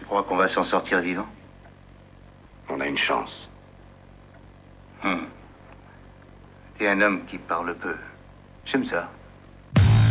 crois qu'on va s'en sortir vivant? On a une chance. T'es un homme qui parle peu. J'aime ça.